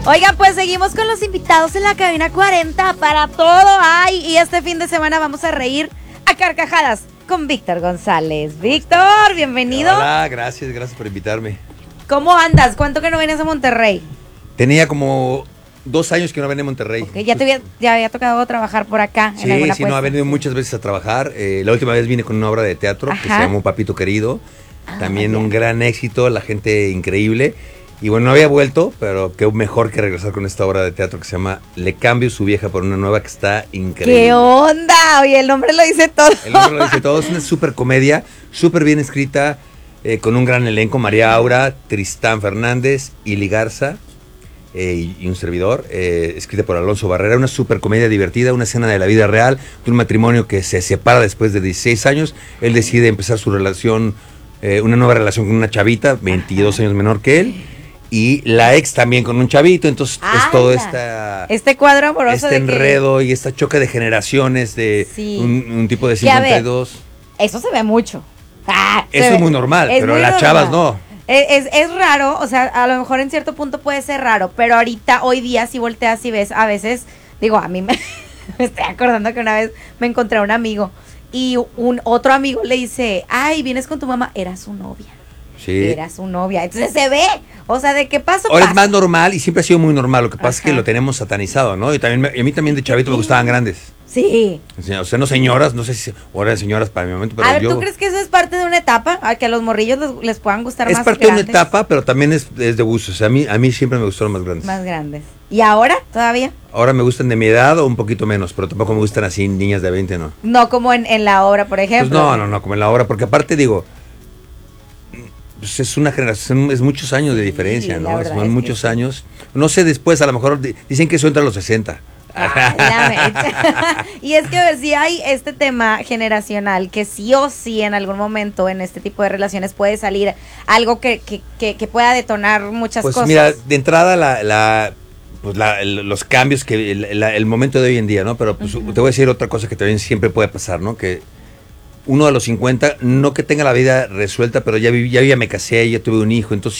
Oigan, pues seguimos con los invitados en la cabina 40 para todo. Ay, y este fin de semana vamos a reír a carcajadas con Víctor González. Víctor, bienvenido. Hola, gracias por invitarme. ¿Cómo andas? ¿Cuánto que no vienes a Monterrey? Tenía como 2 años que no venía a Monterrey. Okay, ya había tocado trabajar por acá. Sí, en sí, no, he venido muchas veces a trabajar. La última vez vine con una obra de teatro que se llamó Papito Querido. También un gran éxito, la gente increíble. Y bueno, no había vuelto, pero qué mejor que regresar con esta obra de teatro que se llama Le cambio su vieja por una nueva, que está increíble. ¿Qué onda? Oye, el nombre lo dice todo. El nombre lo dice todo, es una súper comedia, súper bien escrita, con un gran elenco, María Aura, Tristán Fernández, Ili Garza y un servidor, escrita por Alonso Barrera, una súper comedia divertida, una escena de la vida real, de un matrimonio que se separa después de 16 años, él decide empezar su relación, una nueva relación con una chavita, 22 años menor que él, y la ex también con un chavito, entonces es todo este cuadro amoroso, este enredo y esta choque de generaciones de un tipo de 52. Eso se ve mucho. Eso es muy normal, pero las chavas no. Es raro, o sea, a lo mejor en cierto punto puede ser raro, pero ahorita, hoy día, si volteas y ves, a veces, digo, a mí me estoy acordando que una vez me encontré a un amigo y otro amigo le dice, ay, vienes con tu mamá, era su novia. Sí. Era su novia. Entonces se ve. O sea, ¿de qué pasó? Ahora es más normal y siempre ha sido muy normal. Lo que pasa es que lo tenemos satanizado, ¿no? Y a mí también de chavito me gustaban grandes. Sí. O sea, no señoras, no sé si ahora eran señoras para mi momento, pero a ver, ¿tú crees que eso es parte de una etapa? A que a los morrillos les puedan gustar más grandes. Es parte de una etapa, pero también es de gusto. O sea, a mí siempre me gustaron más grandes. Más grandes. ¿Y ahora? ¿Todavía? Ahora me gustan de mi edad o un poquito menos, pero tampoco me gustan así niñas de 20, ¿no? No como en la obra, por ejemplo. Pues no, como en la obra, porque aparte digo, pues es una generación, es muchos años de diferencia, ¿no? Son muchos años. No sé, después a lo mejor dicen que eso entra a los 60. Y es que si hay este tema generacional que sí o sí en algún momento en este tipo de relaciones puede salir algo que pueda detonar muchas cosas. Pues mira, de entrada los cambios que el momento de hoy en día, ¿no? Pero pues, te voy a decir otra cosa que también siempre puede pasar, ¿no? Que uno a los 50, no que tenga la vida resuelta, pero ya me casé, ya tuve un hijo, entonces